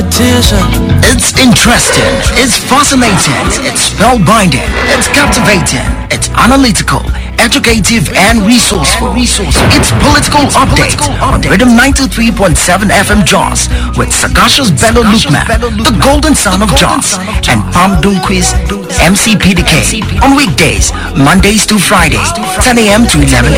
attention. It's interesting, it's fascinating, it's spellbinding, it's captivating, it's analytical, educative and resourceful. It's political update on Rhythm 93.7 FM Jos with Sagacious Bello Lukman, the golden son of Jos, and Pam Dunquiz, MC PDK on weekdays, Mondays to Fridays, 10 a.m. to 11